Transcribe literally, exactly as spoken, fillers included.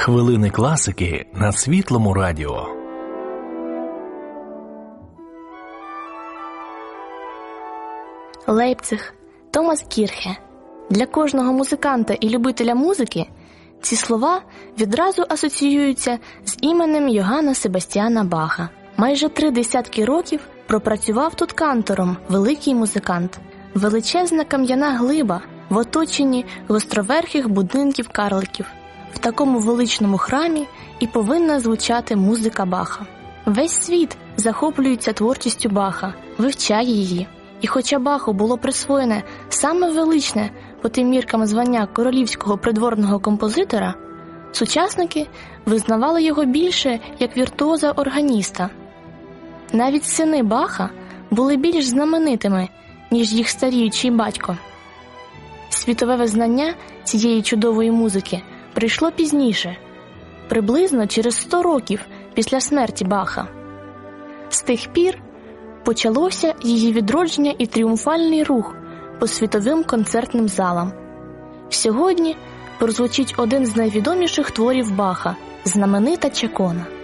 Хвилини класики на Світлому радіо. Лейпциг, Томас Кірхе. Для кожного музиканта і любителя музики ці слова відразу асоціюються з іменем Йоганна Себастьяна Баха. Майже три десятки років пропрацював тут кантором великий музикант. Величезна кам'яна глиба в оточенні гостроверхих будинків карликів. В такому величному храмі і повинна звучати музика Баха. Весь світ захоплюється творчістю Баха, вивчає її. І хоча Баху було присвоєне саме величне по тим міркам звання королівського придворного композитора, сучасники визнавали його більше як віртуоза-органіста. Навіть сини Баха були більш знаменитими, ніж їх старіючий батько. Світове визнання цієї чудової музики прийшло пізніше, приблизно через сто років після смерті Баха. З тих пір почалося її відродження і тріумфальний рух по світовим концертним залам. Сьогодні прозвучить один з найвідоміших творів Баха – знаменита Чакона.